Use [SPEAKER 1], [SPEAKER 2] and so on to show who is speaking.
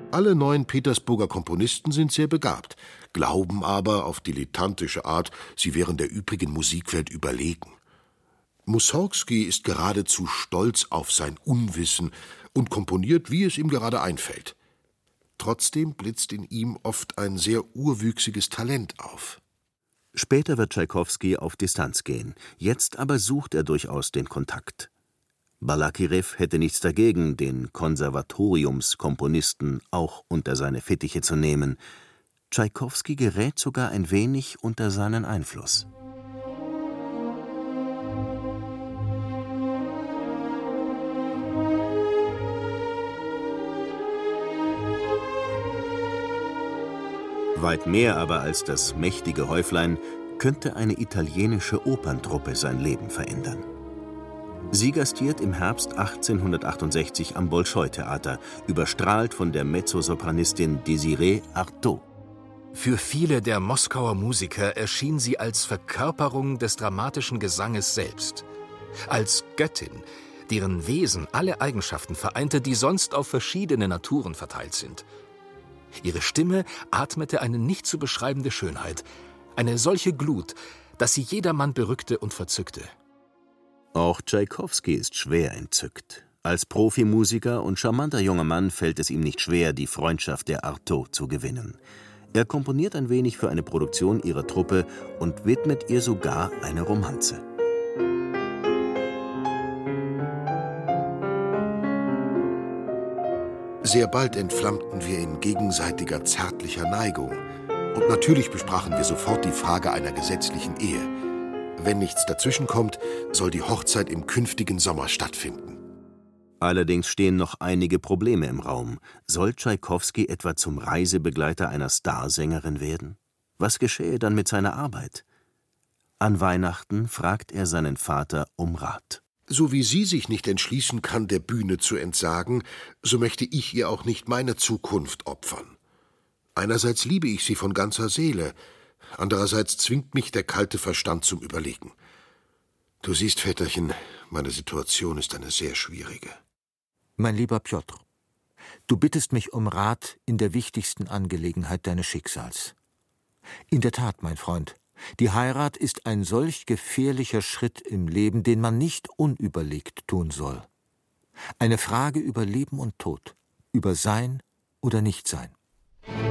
[SPEAKER 1] Alle 9 Petersburger Komponisten sind sehr begabt, glauben aber auf dilettantische Art, sie wären der übrigen Musikwelt überlegen. Mussorgski ist geradezu stolz auf sein Unwissen und komponiert, wie es ihm gerade einfällt. Trotzdem blitzt in ihm oft ein sehr urwüchsiges Talent auf.
[SPEAKER 2] Später wird Tschaikowski auf Distanz gehen, jetzt aber sucht er durchaus den Kontakt. Balakirew hätte nichts dagegen, den Konservatoriumskomponisten auch unter seine Fittiche zu nehmen. Tschaikowski gerät sogar ein wenig unter seinen Einfluss. Weit mehr aber als das mächtige Häuflein könnte eine italienische Operntruppe sein Leben verändern. Sie gastiert im Herbst 1868 am Bolschoi-Theater, überstrahlt von der Mezzosopranistin Désirée Artôt.
[SPEAKER 3] Für viele der Moskauer Musiker erschien sie als Verkörperung des dramatischen Gesanges selbst. Als Göttin, deren Wesen alle Eigenschaften vereinte, die sonst auf verschiedene Naturen verteilt sind. Ihre Stimme atmete eine nicht zu beschreibende Schönheit, eine solche Glut, dass sie jedermann berückte und verzückte.
[SPEAKER 2] Auch Tschaikowski ist schwer entzückt. Als Profimusiker und charmanter junger Mann fällt es ihm nicht schwer, die Freundschaft der Artôt zu gewinnen. Er komponiert ein wenig für eine Produktion ihrer Truppe und widmet ihr sogar eine Romanze.
[SPEAKER 1] Sehr bald entflammten wir in gegenseitiger zärtlicher Neigung. Und natürlich besprachen wir sofort die Frage einer gesetzlichen Ehe. Wenn nichts dazwischenkommt, soll die Hochzeit im künftigen Sommer stattfinden.
[SPEAKER 2] Allerdings stehen noch einige Probleme im Raum. Soll Tschaikowski etwa zum Reisebegleiter einer Starsängerin werden? Was geschähe dann mit seiner Arbeit? An Weihnachten fragt er seinen Vater um Rat.
[SPEAKER 1] So wie sie sich nicht entschließen kann, der Bühne zu entsagen, so möchte ich ihr auch nicht meine Zukunft opfern. Einerseits liebe ich sie von ganzer Seele, andererseits zwingt mich der kalte Verstand zum Überlegen. Du siehst, Väterchen, meine Situation ist eine sehr schwierige.
[SPEAKER 4] Mein lieber Pjotr, du bittest mich um Rat in der wichtigsten Angelegenheit deines Schicksals. In der Tat, mein Freund, die Heirat ist ein solch gefährlicher Schritt im Leben, den man nicht unüberlegt tun soll. Eine Frage über Leben und Tod, über Sein oder Nichtsein.